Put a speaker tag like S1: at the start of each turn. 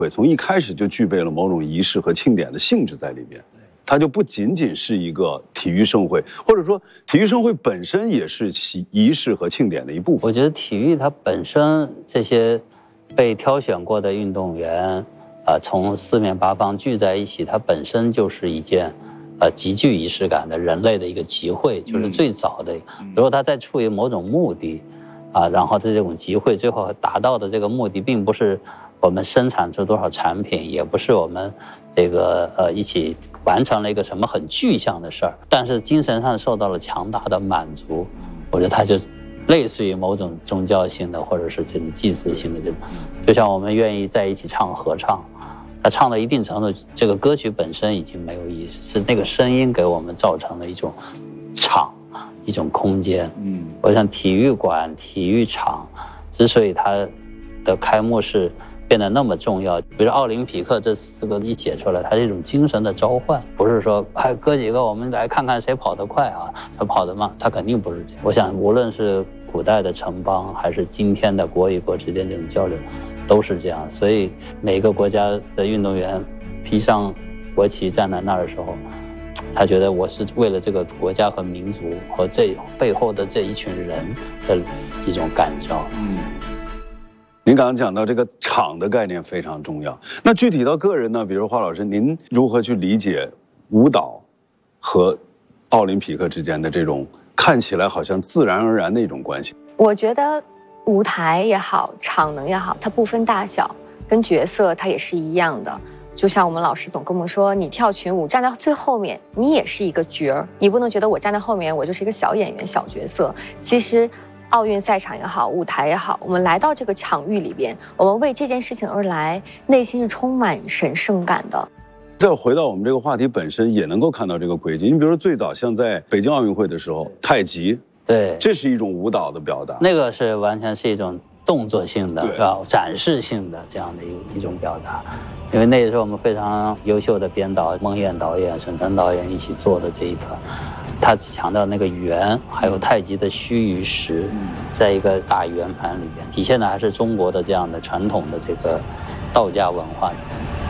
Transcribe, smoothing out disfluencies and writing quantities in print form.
S1: 从一开始就具备了某种仪式和庆典的性质在里边，它就不仅仅是一个体育盛会，或者说体育盛会本身也是仪式和庆典的一部分。
S2: 我觉得体育它本身这些被挑选过的运动员，从四面八方聚在一起，它本身就是一件极具仪式感的人类的一个集会，就是最早的。如果它在出于某种目的，然后这种集会最后达到的这个目的，并不是我们生产出多少产品，也不是我们这个一起完成了一个什么很具象的事儿，但是精神上受到了强大的满足，我觉得它就类似于某种宗教性的或者是这种祭祀性的这种，就像我们愿意在一起唱合唱，它唱到一定程度，这个歌曲本身已经没有意思，是那个声音给我们造成了一种场。一种空间，我想体育馆、体育场之所以它的开幕式变得那么重要，比如奥林匹克这4个字一写出来，它是一种精神的召唤，不是说哥几个我们来看看谁跑得快啊，他跑得慢，他肯定不是这样。我想无论是古代的城邦，还是今天的国与国之间这种交流，都是这样。所以每个国家的运动员披上国旗站在那儿的时候，他觉得我是为了这个国家和民族和这背后的这一群人的一种感召。
S1: 您刚刚讲到这个场的概念非常重要。那具体到个人呢，比如华老师，您如何去理解舞蹈和奥林匹克之间的这种看起来好像自然而然的一种关系？
S3: 我觉得舞台也好，场能也好，它不分大小，跟角色它也是一样的。就像我们老师总跟我们说，你跳群舞站在最后面，你也是一个角儿，你不能觉得我站在后面我就是一个小演员、小角色。其实奥运赛场也好，舞台也好，我们来到这个场域里边，我们为这件事情而来，内心是充满神圣感的。
S1: 再回到我们这个话题本身，也能够看到这个轨迹。你比如说最早像在北京奥运会的时候，太极，
S2: 对，
S1: 这是一种舞蹈的表达，
S2: 那个是完全是一种动作性的，是吧？展示性的这样的一种表达。因为那也是我们非常优秀的编导孟燕导演、沈腾导演一起做的这一团，他强调那个圆，还有太极的虚与实，在一个大圆盘里边，体现的还是中国的这样的传统的这个道家文化。